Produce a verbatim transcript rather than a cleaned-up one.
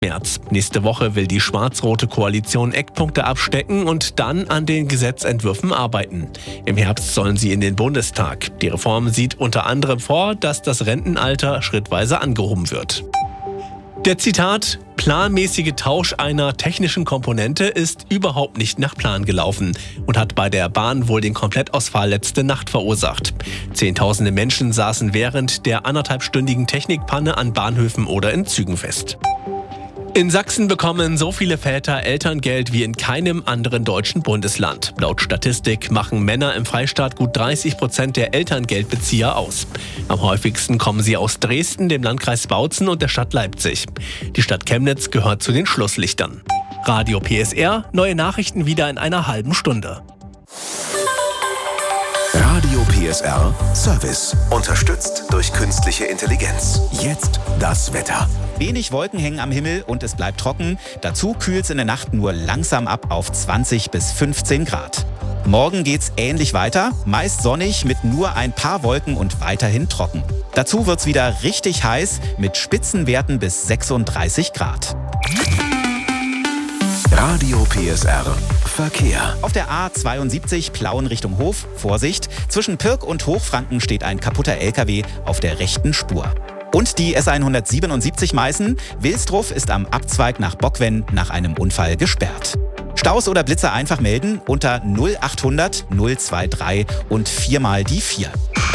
März. Nächste Woche will die schwarz-rote Koalition Eckpunkte abstecken und dann an den Gesetzentwürfen arbeiten. Im Herbst sollen sie in den Bundestag. Die Reform sieht unter anderem vor, dass das Rentenalter schrittweise angehoben wird. Der Zitat, planmäßige Tausch einer technischen Komponente ist überhaupt nicht nach Plan gelaufen und hat bei der Bahn wohl den Komplettausfall letzte Nacht verursacht. Zehntausende Menschen saßen während der anderthalbstündigen Technikpanne an Bahnhöfen oder in Zügen fest. In Sachsen bekommen so viele Väter Elterngeld wie in keinem anderen deutschen Bundesland. Laut Statistik machen Männer im Freistaat gut dreißig Prozent der Elterngeldbezieher aus. Am häufigsten kommen sie aus Dresden, dem Landkreis Bautzen und der Stadt Leipzig. Die Stadt Chemnitz gehört zu den Schlusslichtern. Radio P S R, neue Nachrichten wieder in einer halben Stunde. Radio P S R Service. Unterstützt durch künstliche Intelligenz. Jetzt das Wetter. Wenig Wolken hängen am Himmel und es bleibt trocken. Dazu kühlt es in der Nacht nur langsam ab auf zwanzig bis fünfzehn Grad. Morgen geht's ähnlich weiter, meist sonnig mit nur ein paar Wolken und weiterhin trocken. Dazu wird's wieder richtig heiß mit Spitzenwerten bis sechsunddreißig Grad. Radio P S R Verkehr. Auf der A zweiundsiebzig Plauen Richtung Hof, Vorsicht, zwischen Pirk und Hochfranken steht ein kaputter L K W auf der rechten Spur. Und die S hundertsiebenundsiebzig Meißen, Wilsdruff ist am Abzweig nach Bockwenn nach einem Unfall gesperrt. Staus oder Blitzer einfach melden unter null achthundert null drei drei und viermal die vier.